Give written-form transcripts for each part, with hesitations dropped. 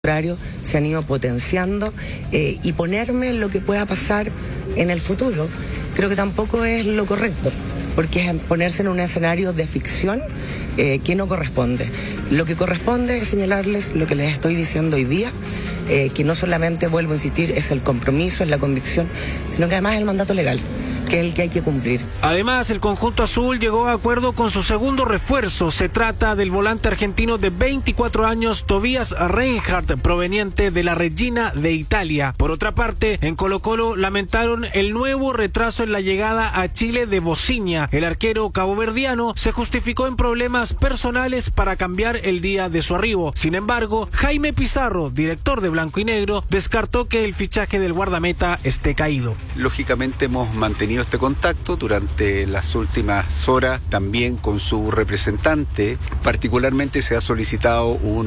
contrario, se han ido potenciando y ponerme en lo que pueda pasar en el futuro, creo que tampoco es lo correcto, porque es ponerse en un escenario de ficción que no corresponde. Lo que corresponde es señalarles lo que les estoy diciendo hoy día, que no solamente, vuelvo a insistir, es el compromiso, es la convicción, sino que además es el mandato legal, que es el que hay que cumplir. Además, el conjunto azul llegó a acuerdo con su segundo refuerzo. Se trata del volante argentino de 24 años, Tobias Reinhardt, proveniente de la Regina de Italia. Por otra parte, en Colo-Colo lamentaron el nuevo retraso en la llegada a Chile de Bociña. El arquero caboverdiano se justificó en problemas personales para cambiar el día de su arribo. Sin embargo, Jaime Pizarro, director de Blanco y Negro, descartó que el fichaje del guardameta esté caído. Lógicamente hemos mantenido este contacto durante las últimas horas, también con su representante. Particularmente se ha solicitado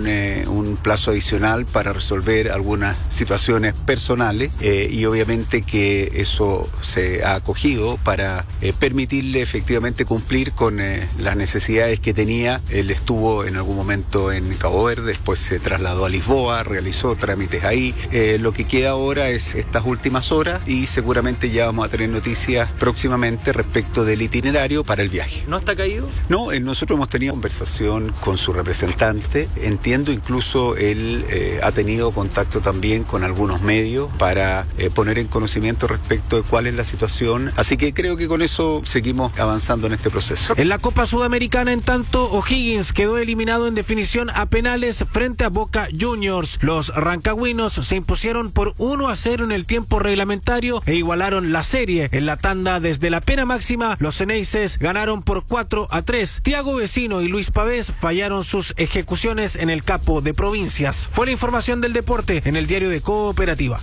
un plazo adicional para resolver algunas situaciones personales y obviamente que eso se ha acogido para permitirle efectivamente cumplir con las necesidades que tenía. Él estuvo en algún momento en Cabo Verde, después se trasladó a Lisboa, realizó trámites ahí. Lo que queda ahora es estas últimas horas y seguramente ya vamos a tener noticias próximamente respecto del itinerario para el viaje. ¿No está caído? No, nosotros hemos tenido conversación con su representante. Entiendo incluso él ha tenido contacto también con algunos medios para poner en conocimiento respecto de cuál es la situación. Así que creo que con eso seguimos avanzando en este proceso. En la Copa Sudamericana, en tanto, O'Higgins quedó eliminado en definición a penales frente a Boca Juniors. Los rancagüinos se impusieron por 1-0 en el tiempo reglamentario e igualaron la serie. En la tanda desde la pena máxima, los ceneices ganaron por 4-3. Thiago Vecino y Luis Pavés fallaron sus ejecuciones en el Capo de Provincias. Fue la información del deporte en el diario de Cooperativa.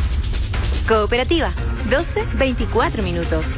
Cooperativa, 12:24 minutos.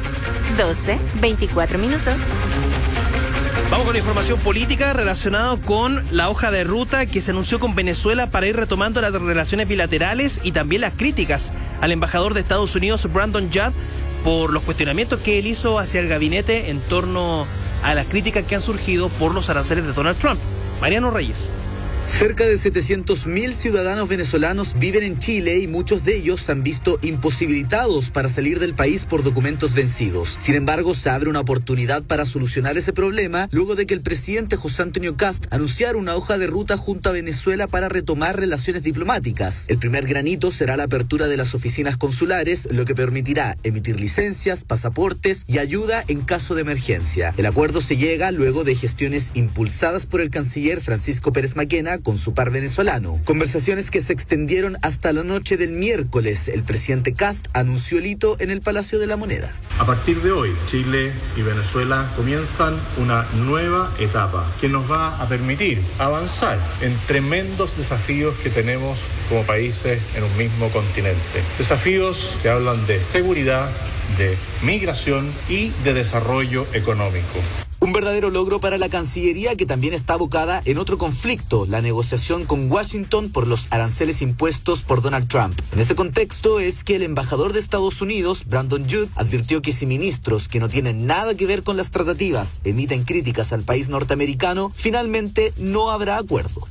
12:24 minutos. Vamos con la información política relacionada con la hoja de ruta que se anunció con Venezuela para ir retomando las relaciones bilaterales y también las críticas al embajador de Estados Unidos, Brandon Judd, por los cuestionamientos que él hizo hacia el gabinete en torno a las críticas que han surgido por los aranceles de Donald Trump. Mariano Reyes. Cerca de 700.000 ciudadanos venezolanos viven en Chile y muchos de ellos se han visto imposibilitados para salir del país por documentos vencidos. Sin embargo, se abre una oportunidad para solucionar ese problema luego de que el presidente José Antonio Kast anunciara una hoja de ruta junto a Venezuela para retomar relaciones diplomáticas. El primer granito será la apertura de las oficinas consulares, lo que permitirá emitir licencias, pasaportes y ayuda en caso de emergencia. El acuerdo se llega luego de gestiones impulsadas por el canciller Francisco Pérez Maquena con su par venezolano. Conversaciones que se extendieron hasta la noche del miércoles. El presidente Kast anunció el hito en el Palacio de la Moneda. A partir de hoy, Chile y Venezuela comienzan una nueva etapa que nos va a permitir avanzar en tremendos desafíos que tenemos como países en un mismo continente. Desafíos que hablan de seguridad, de migración y de desarrollo económico. Un verdadero logro para la Cancillería, que también está abocada en otro conflicto, la negociación con Washington por los aranceles impuestos por Donald Trump. En ese contexto es que el embajador de Estados Unidos, Brandon Judd, advirtió que si ministros que no tienen nada que ver con las tratativas emiten críticas al país norteamericano, finalmente no habrá acuerdo.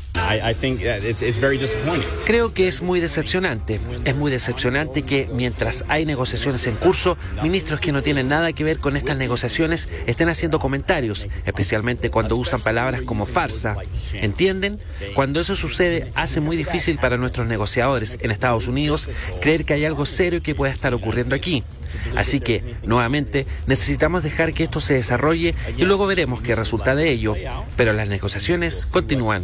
Creo que es muy decepcionante. Es muy decepcionante que mientras hay negociaciones en curso, ministros que no tienen nada que ver con estas negociaciones estén haciendo comentarios, especialmente cuando usan palabras como farsa. ¿Entienden? Cuando eso sucede, hace muy difícil para nuestros negociadores en Estados Unidos creer que hay algo serio que pueda estar ocurriendo aquí. Así que, nuevamente, necesitamos dejar que esto se desarrolle y luego veremos qué resulta de ello. Pero las negociaciones continúan.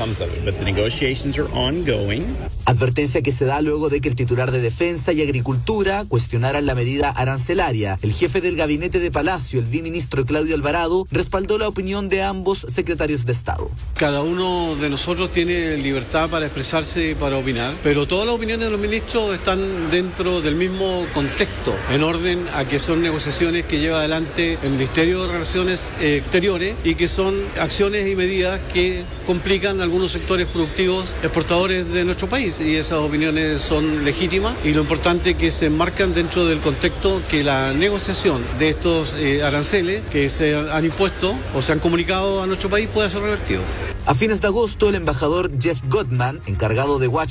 Advertencia que se da luego de que el titular de Defensa y Agricultura cuestionaran la medida arancelaria. El jefe del gabinete de Palacio, el viceministro Claudio Alvarado, respaldó la opinión de ambos secretarios de Estado. Cada uno de nosotros tiene libertad para expresarse y para opinar, pero todas las opiniones de los ministros están dentro del mismo contexto, en orden a que son negociaciones que lleva adelante el Ministerio de Relaciones Exteriores y que son acciones y medidas que complican algunos sectores productivos exportadores de nuestro país, y esas opiniones son legítimas, y lo importante es que se enmarcan dentro del contexto que la negociación de estos aranceles que se han impuesto o se han comunicado a nuestro país pueda ser revertido. A fines de agosto, el embajador Jeff Gottman, encargado de